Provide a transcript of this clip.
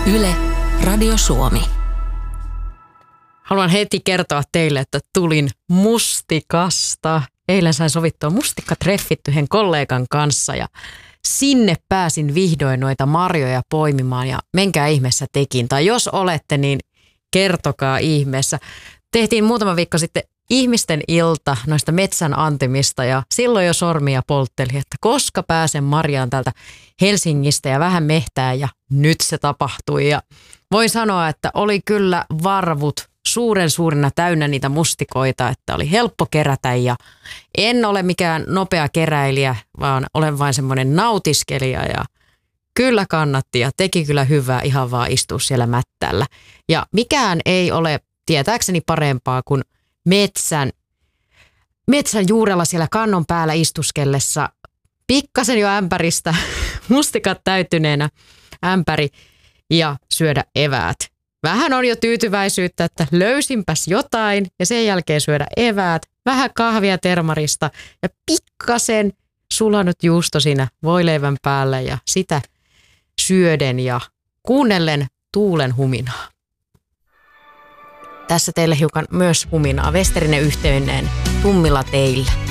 Yle, Radio Suomi. Haluan heti kertoa teille, että tulin Mustikasta. Eilen sain sovittua mustikkatreffit yhden kollegan kanssa ja sinne pääsin vihdoin noita marjoja poimimaan ja menkää ihmeessä tekin. Tai jos olette, niin kertokaa ihmeessä. Tehtiin muutama viikko sitten ihmisten ilta noista metsän antimista ja silloin jo sormia poltteli, että koska pääsen marjaan täältä Helsingistä ja vähän mehtää ja nyt se tapahtui. Ja voin sanoa, että oli kyllä varvut suurena täynnä niitä mustikoita, että oli helppo kerätä ja en ole mikään nopea keräilijä, vaan olen vain semmoinen nautiskelija ja kyllä kannatti ja teki kyllä hyvää ihan vaan istua siellä mättällä. Ja mikään ei ole tietääkseni parempaa kuin metsän juurella siellä kannon päällä istuskellessa, pikkasen jo ämpäristä, mustikat täytyneenä ämpäri ja syödä eväät. Vähän on jo tyytyväisyyttä, että löysinpäs jotain ja sen jälkeen syödä eväät, vähän kahvia termarista ja pikkasen sulanut juusto siinä voileivän päällä ja sitä syöden ja kuunnellen tuulen huminaa. Tässä teille hiukan myös huminaa. Westerinen yhteinen tummilla teillä.